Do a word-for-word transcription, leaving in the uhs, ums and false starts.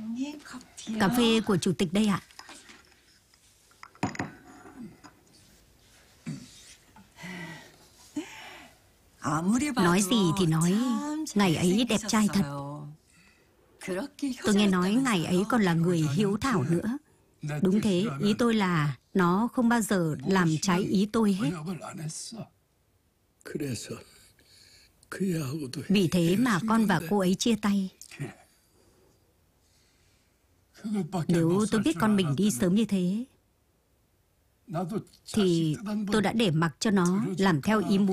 Cà phê của chủ tịch đây ạ. Nói gì thì nói, ngài ấy đẹp trai thật. Tôi nghe nói ngài ấy còn là người hiếu thảo nữa. Đúng thế, ý tôi là nó không bao giờ làm trái ý tôi hết. Vì thế mà con và cô ấy chia tay. Nếu tôi biết con mình đi sớm như thế thì tôi đã để mặc cho nó làm theo ý muốn